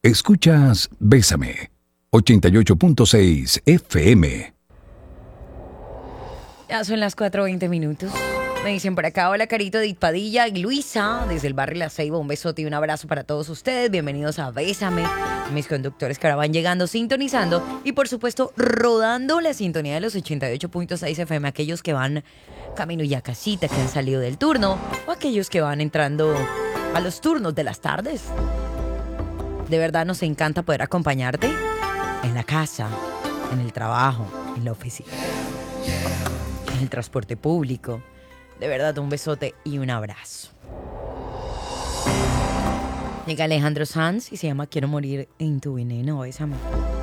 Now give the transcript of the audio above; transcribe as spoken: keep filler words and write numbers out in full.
Escuchas Bésame, ochenta y ocho punto seis F M. Ya son las cuatro veinte minutos. Me dicen por acá, hola Carito, Edith Padilla y Luisa, desde el barrio La Ceiba. Un besote y un abrazo para todos ustedes. Bienvenidos a Bésame. Mis conductores que ahora van llegando, sintonizando y por supuesto rodando la sintonía de los ochenta y ocho punto seis F M. Aquellos que van camino ya a casita, que han salido del turno, o aquellos que van entrando a los turnos de las tardes. De verdad nos encanta poder acompañarte en la casa, en el trabajo, en la oficina, en el transporte público. De verdad, un besote y un abrazo. Llega Alejandro Sanz y se llama Quiero morir en tu veneno. Bésame.